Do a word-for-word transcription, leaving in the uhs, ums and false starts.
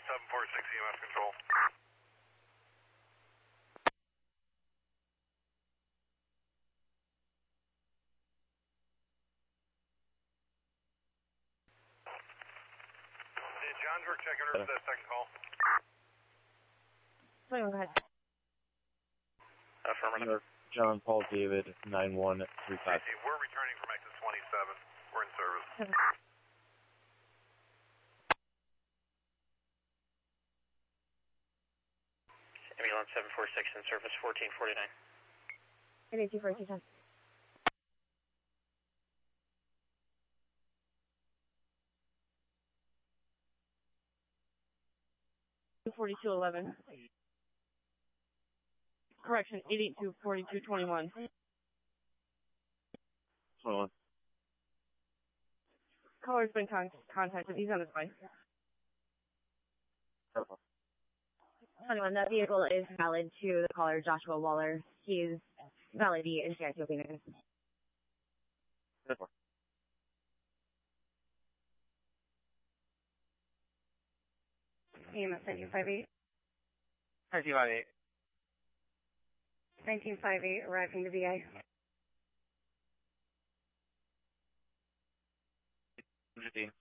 seven four six E M S control. Hey, Johnsburg, checking over for that second call. Wait, go ahead. Affirmative. John Paul David, nine one three five. Okay, we're returning from exit twenty-seven. We're in service. Seven. Ambulance seven four six in service fourteen forty-nine. It is two four two ten. forty-two eleven. Correction, eight eight two forty-two twenty-one. twenty-one. Caller's been con- contacted. He's on his way. Purple. twenty-one, that vehicle is valid to the caller, Joshua Waller. He's valid in N C I Phoenix. Purple. E M S nineteen fifty-eight. nineteen fifty-eight. nineteen fifty-eight, arriving to V A. fifteen.